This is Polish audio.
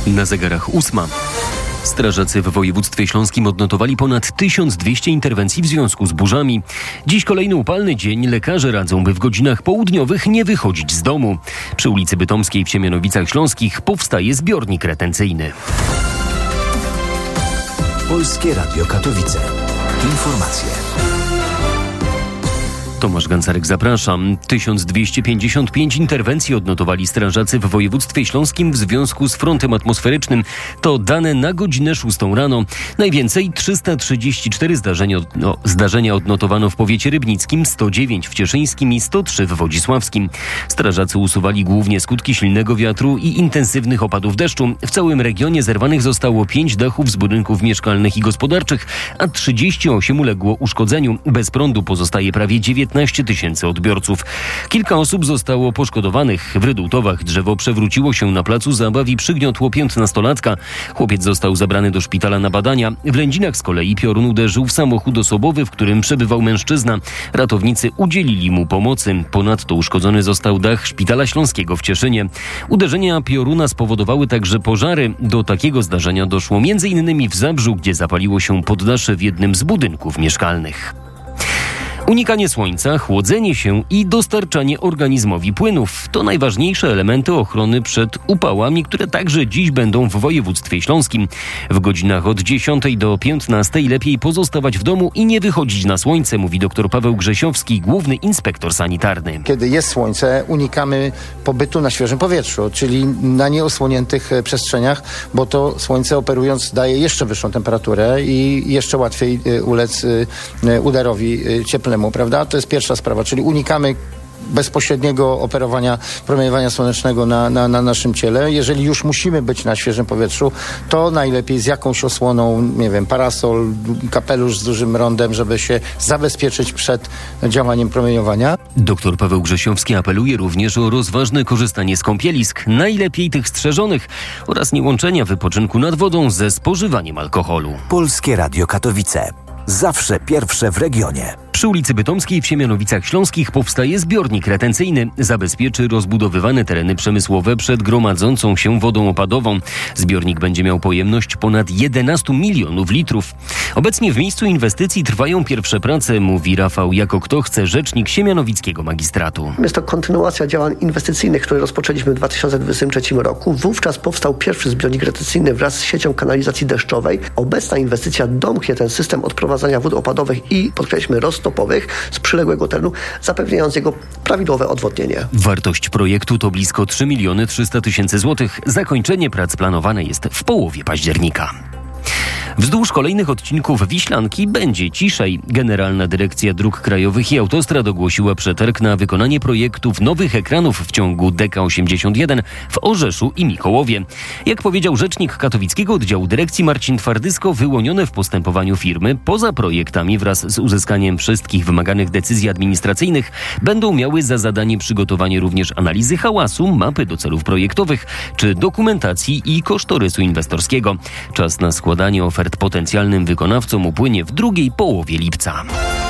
Na zegarach 8. Strażacy w województwie śląskim odnotowali ponad 1200 interwencji w związku z burzami. Dziś kolejny upalny dzień. Lekarze radzą, by w godzinach południowych nie wychodzić z domu. Przy ulicy Bytomskiej w Siemianowicach Śląskich powstaje zbiornik retencyjny. Polskie Radio Katowice. Informacje. Tomasz Gancarek, zapraszam. 1255 interwencji odnotowali strażacy w województwie śląskim w związku z frontem atmosferycznym. To dane na godzinę 6 rano. Najwięcej 334 zdarzenia odnotowano w powiecie rybnickim, 109 w cieszyńskim i 103 w wodzisławskim. Strażacy usuwali głównie skutki silnego wiatru i intensywnych opadów deszczu. W całym regionie zerwanych zostało 5 dachów z budynków mieszkalnych i gospodarczych, a 38 uległo uszkodzeniu. Bez prądu pozostaje prawie 19 tysięcy odbiorców. Kilka osób zostało poszkodowanych. W Rydultowach drzewo przewróciło się na placu zabaw i przygniotło 15-latka. Chłopiec został zabrany do szpitala na badania. W Lędzinach z kolei piorun uderzył w samochód osobowy, w którym przebywał mężczyzna. Ratownicy udzielili mu pomocy. Ponadto uszkodzony został dach Szpitala Śląskiego w Cieszynie. Uderzenia pioruna spowodowały także pożary. Do takiego zdarzenia doszło m.in. w Zabrzu, gdzie zapaliło się poddasze w jednym z budynków mieszkalnych. Unikanie słońca, chłodzenie się i dostarczanie organizmowi płynów to najważniejsze elementy ochrony przed upałami, które także dziś będą w województwie śląskim. W godzinach od 10 do 15 lepiej pozostawać w domu i nie wychodzić na słońce, mówi dr Paweł Grzesiowski, główny inspektor sanitarny. Kiedy jest słońce, unikamy pobytu na świeżym powietrzu, czyli na nieosłoniętych przestrzeniach, bo to słońce operując daje jeszcze wyższą temperaturę i jeszcze łatwiej ulec udarowi cieplnemu. Prawda? To jest pierwsza sprawa, czyli unikamy bezpośredniego operowania promieniowania słonecznego na naszym ciele. Jeżeli już musimy być na świeżym powietrzu, to najlepiej z jakąś osłoną, nie wiem, parasol, kapelusz z dużym rondem, żeby się zabezpieczyć przed działaniem promieniowania. Dr Paweł Grzesiowski apeluje również o rozważne korzystanie z kąpielisk, najlepiej tych strzeżonych, oraz niełączenia wypoczynku nad wodą ze spożywaniem alkoholu. Polskie Radio Katowice. Zawsze pierwsze w regionie. Przy ulicy Bytomskiej w Siemianowicach Śląskich powstaje zbiornik retencyjny. Zabezpieczy rozbudowywane tereny przemysłowe przed gromadzącą się wodą opadową. Zbiornik będzie miał pojemność ponad 11 milionów litrów. Obecnie w miejscu inwestycji trwają pierwsze prace, mówi Rafał Jako-Kto-Chce, rzecznik Siemianowickiego Magistratu. Jest to kontynuacja działań inwestycyjnych, które rozpoczęliśmy w 2023 roku. Wówczas powstał pierwszy zbiornik retencyjny wraz z siecią kanalizacji deszczowej. Obecna inwestycja domknie ten system odprowadzania wód opadowych i, podkreślmy, roztopowych z przyległego terenu, zapewniając jego prawidłowe odwodnienie. Wartość projektu to blisko 3 300 000 złotych. Zakończenie prac planowane jest w połowie października. Wzdłuż kolejnych odcinków Wiślanki będzie ciszej. Generalna Dyrekcja Dróg Krajowych i Autostrad ogłosiła przetarg na wykonanie projektów nowych ekranów w ciągu DK81 w Orzeszu i Mikołowie. Jak powiedział rzecznik katowickiego oddziału dyrekcji Marcin Twardysko, wyłonione w postępowaniu firmy poza projektami wraz z uzyskaniem wszystkich wymaganych decyzji administracyjnych będą miały za zadanie przygotowanie również analizy hałasu, mapy do celów projektowych czy dokumentacji i kosztorysu inwestorskiego. Czas na składanie ofert potencjalnym wykonawcom upłynie w drugiej połowie lipca.